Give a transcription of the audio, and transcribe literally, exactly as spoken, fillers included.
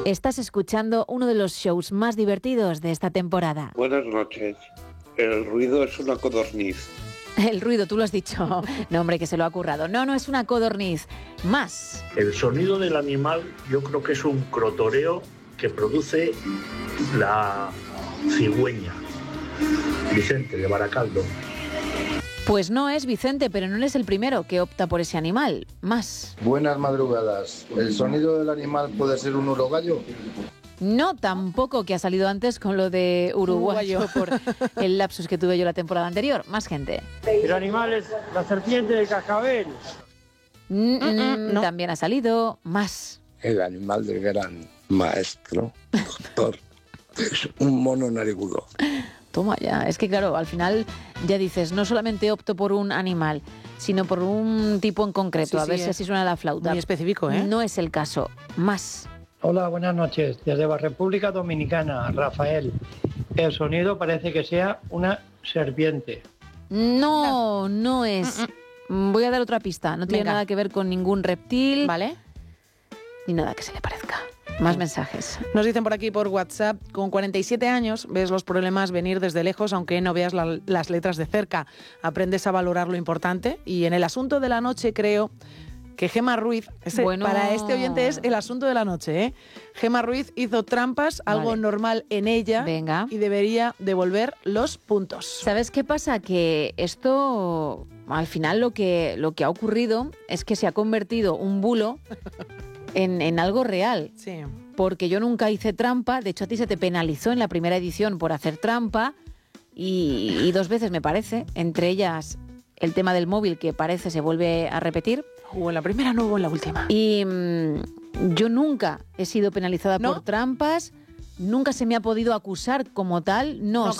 Estás escuchando uno de los shows más divertidos de esta temporada. Buenas noches. El ruido es una codorniz. El ruido, tú lo has dicho. No, hombre, que se lo ha currado. No, no es una codorniz. Más. El sonido del animal yo creo que es un crotoreo que produce la cigüeña. Vicente, de Baracaldo. Pues no es Vicente, pero no es el primero que opta por ese animal. Más. Buenas madrugadas. ¿El sonido del animal puede ser un urogallo? No, tampoco, que ha salido antes con lo de uruguayo, uruguayo. Por el lapsus que tuve yo la temporada anterior. Más gente. El animal es la serpiente del cascabel. Mm, mm, no. También ha salido. Más. El animal del gran maestro, doctor, es un mono narigudo. Toma ya, es que claro, al final ya dices, no solamente opto por un animal, sino por un tipo en concreto, sí, a sí, ver si así suena la flauta. Muy específico, ¿eh? No es el caso. Más. Hola, buenas noches. Desde la República Dominicana, Rafael. El sonido parece que sea una serpiente. No, no es. Voy a dar otra pista. No tiene Venga. nada que ver con ningún reptil. ¿Vale? Ni nada que se le parezca. Más mensajes. Nos dicen por aquí por WhatsApp, con cuarenta y siete años ves los problemas venir desde lejos, aunque no veas la, las letras de cerca. Aprendes a valorar lo importante y en el asunto de la noche creo que Gemma Ruiz, ese, bueno. para este oyente es el asunto de la noche, ¿eh? Gemma Ruiz hizo trampas, vale. Algo normal en ella. Venga. Y debería devolver los puntos. ¿Sabes qué pasa? Que esto, al final lo que, lo que ha ocurrido es que se ha convertido un bulo en, en algo real. Sí. Porque yo nunca hice trampa, de hecho a ti se te penalizó en la primera edición por hacer trampa y, y dos veces me parece, entre ellas el tema del móvil que parece se vuelve a repetir. O en la primera no hubo en la última. Y mmm, yo nunca he sido penalizada ¿No? por trampas, nunca se me ha podido acusar como tal, no. no